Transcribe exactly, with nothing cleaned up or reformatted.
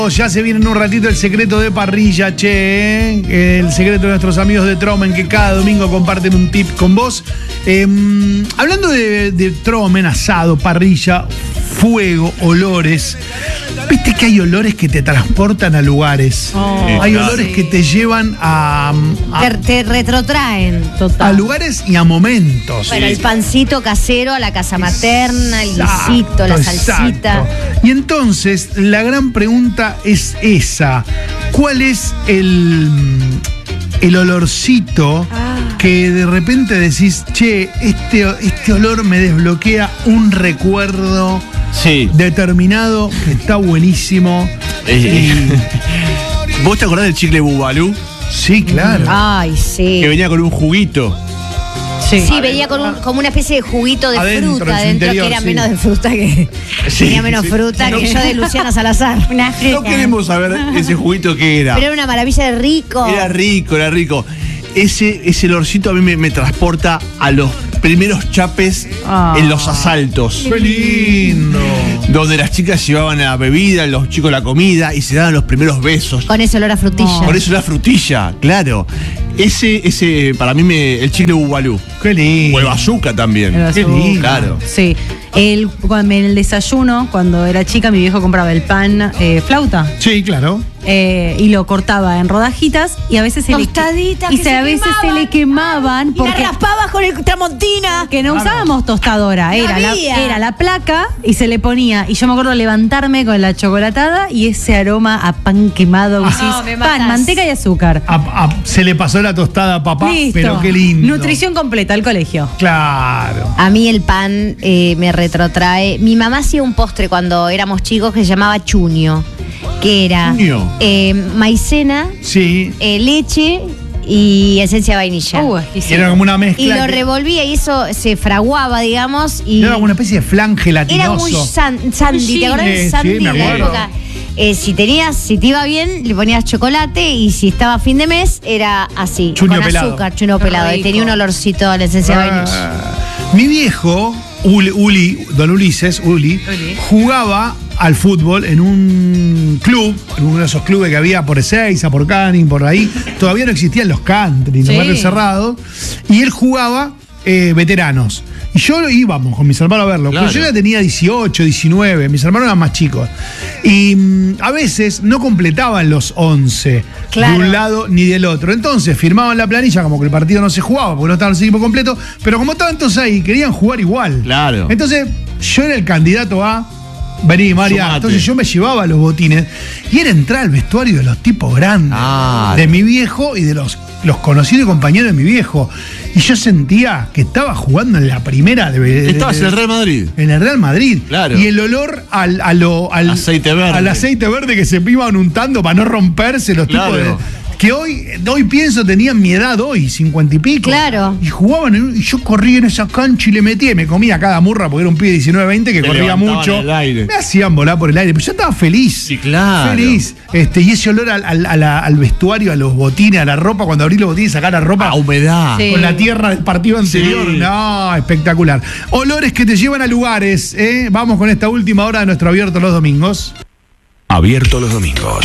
Ya se viene en un ratito el secreto de parrilla, che, ¿eh? El secreto de nuestros amigos de Tromen, que cada domingo comparten un tip con vos. Eh, hablando de, de Tromen, asado, parrilla, fuego, olores. Viste que hay olores que te transportan a lugares. Oh, hay claro. olores que te llevan a, a, Te, te retrotraen. Total. a lugares y a momentos. Bueno, el pancito casero a la casa materna, el Exacto, guisito, la salsita. exacto. Y entonces, la gran pregunta es esa. ¿Cuál es el, el olorcito Ah. que de repente decís, che, este, este olor me desbloquea un recuerdo Sí. determinado que está buenísimo? Eh, ¿Vos te acordás del chicle Bubalú? Sí, claro. Ay, sí. Que venía con un juguito. Sí. Sí, venía con un, como una especie de juguito de Adentro, fruta en su adentro, interior, que era sí. menos de fruta que. Sí, tenía menos sí. fruta No, que yo de Luciana Salazar. Una fruta. No queremos saber ese juguito que era. Pero era una maravilla de rico. Era rico, era rico. Ese, ese olorcito a mí me, me transporta a los primeros chapes Ah. en los asaltos. ¡Qué lindo! Donde las chicas llevaban la bebida, los chicos la comida y se daban los primeros besos. Con ese olor a frutilla. Por eso la frutilla, claro. Ese, ese, para mí, me, el chicle Bubalú. ¡Qué lindo! O el bazooka también. El Qué bazooka. lindo. Claro. Sí. El, cuando, en el desayuno, cuando era chica, mi viejo compraba el pan eh, flauta. Sí, claro. Eh, y lo cortaba en rodajitas y a veces se le, Tostaditas y que se, se a veces se quemaban. le quemaban Y porque la raspabas con el tramontina. que no Claro. usábamos tostadora, era la, había. era la placa y se le ponía, y yo me acuerdo levantarme con la chocolatada y ese aroma a pan quemado, Ah, decís, no, me matás. pan, manteca y azúcar. A- a- se le pasó la tostada a papá, Listo. pero qué lindo. Nutrición completa al colegio. Claro. A mí el pan eh, me retrotrae. Mi mamá hacía un postre cuando éramos chicos que se llamaba chuño, que era Chuño. eh, maicena, Sí. eh, leche y esencia de vainilla. Uh, exquisito. Era como una mezcla. y lo que- revolvía y eso se fraguaba, digamos. Y Era como una especie de flan gelatinoso. era muy san- sandy, Sí, ¿te acordás sí, de sandy sí, me de la acuerdo. época? Eh, si tenías, si te iba bien, le ponías chocolate y si estaba a fin de mes, era así, Chuño con pelado. azúcar, chuño Qué pelado. Y rico. tenía un olorcito a la esencia de vainilla. Ah. Mi viejo, Uli, Uli, don Ulises, Uli, Uli. jugaba al fútbol en un club, en uno de esos clubes que había por Ezeiza, por Canning, por ahí. Todavía no existían los country, los Sí. barrios cerrados. Y él jugaba eh, veteranos. Y yo íbamos con mis hermanos a verlo. Claro. Pero yo ya tenía dieciocho, diecinueve, mis hermanos eran más chicos. Y mm, a veces no completaban los once Claro. de un lado ni del otro. Entonces firmaban la planilla como que el partido no se jugaba porque no estaban los equipos completos. Pero como estaban todos ahí, querían jugar igual. Claro. Entonces yo era el candidato a. Vení, María. Sumate. Entonces yo me llevaba los botines y era entrar al vestuario de los tipos grandes, Ah. de mi viejo y de los, los conocidos y compañeros de mi viejo. Y yo sentía que estaba jugando en la primera de, de- Estabas en el Real Madrid. en el Real Madrid. Claro. Y el olor al, a lo- al Aceite verde. al aceite verde que se iban untando para no romperse los Claro. tipos de. Que hoy, hoy pienso, tenían mi edad hoy, cincuenta y pico. Claro. Y jugaban, en- y yo corría en esa cancha y le metía, y me comía cada murra porque era un pibe de diecinueve, veinte que Te corría levantaban mucho. en el aire. Me hacían volar por el aire, pero yo estaba feliz. Sí, claro. Feliz. Este, y ese olor al, al- a la- al vestuario, a los botines, a la ropa, cuando abrí los botines y sacar la ropa. A humedad. Sí. Con la tierra del partido anterior. Sí. No, espectacular. Olores que te llevan a lugares. ¿eh? Vamos con esta última hora de nuestro abierto los domingos. Abierto los domingos.